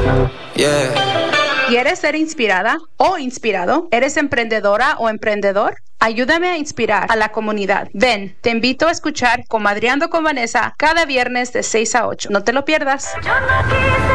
Yeah. ¿Quieres ser inspirada o inspirado? ¿Eres emprendedora o emprendedor? Ayúdame a inspirar a la comunidad. Ven, te invito a escuchar Comadreando con Vanessa cada viernes de 6 a 8. No te lo pierdas.